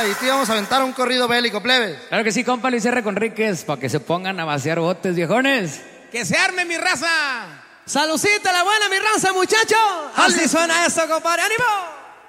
y te íbamos a aventar un corrido bélico, plebes. Claro que sí, compa Luis R. Conríquez, para que se pongan a vaciar botes, viejones. ¡Que se arme mi raza! ¡Salucita la buena, mi raza, muchachos! Así suena esto, compadre. ¡Ánimo!